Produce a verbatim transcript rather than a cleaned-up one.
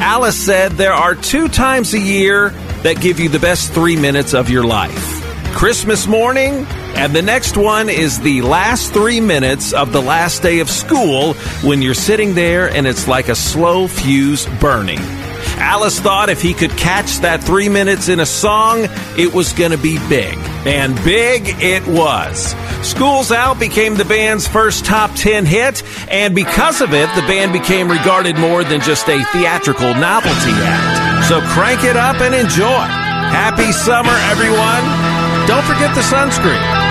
Alice said there are two times a year that give you the best three minutes of your life. Christmas morning, and the next one is the last three minutes of the last day of school when you're sitting there and it's like a slow fuse burning. Alice thought if he could catch that three minutes in a song, it was going to be big. And big it was. School's Out became the band's first top ten hit, and because of it, the band became regarded more than just a theatrical novelty act. So crank it up and enjoy. Happy summer, everyone. Don't forget the sunscreen.